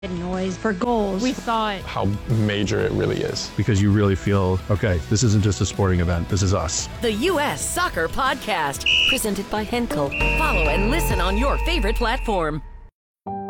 noise for goals. We saw it. How major it really is. Because you really feel, okay, this isn't just a sporting event. This is us. The U.S. Soccer Podcast, presented by Henkel. Follow and listen on your favorite platform.